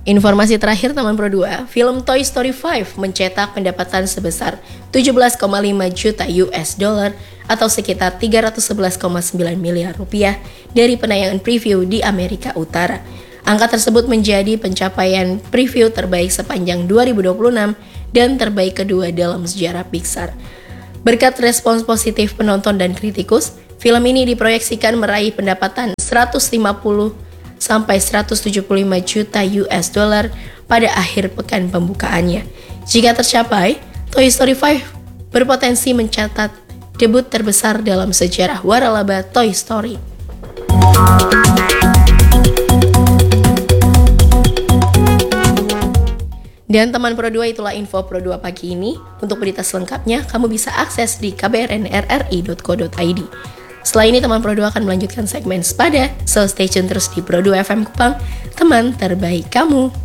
Informasi terakhir teman Pro 2, film Toy Story 5 mencetak pendapatan sebesar 17,5 juta US dollar atau sekitar 311,9 miliar rupiah dari penayangan preview di Amerika Utara. Angka tersebut menjadi pencapaian preview terbaik sepanjang 2026 dan terbaik kedua dalam sejarah Pixar. Berkat respons positif penonton dan kritikus, film ini diproyeksikan meraih pendapatan 150 sampai 175 juta US dollar pada akhir pekan pembukaannya. Jika tercapai, Toy Story 5 berpotensi mencatat debut terbesar dalam sejarah waralaba Toy Story. Dan teman Pro 2, itulah info Pro 2 pagi ini. Untuk berita selengkapnya, kamu bisa akses di kbrnrri.co.id. Setelah ini teman Pro 2 akan melanjutkan segmen Sepada, so stay tune terus di Pro 2 FM Kupang, teman terbaik kamu.